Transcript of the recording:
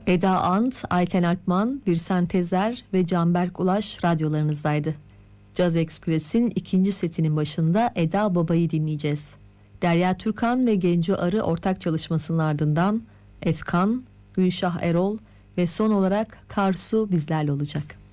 Eda Ant, Ayten Alpman, Birsen Tezer ve Canberk Ulaş radyolarınızdaydı. Caz Express'in ikinci setinin başında Eda Baba'yı dinleyeceğiz. Derya Türkan ve Genco Arı ortak çalışmasının ardından Efkan, Gülşah Erol ve son olarak Karsu bizlerle olacak.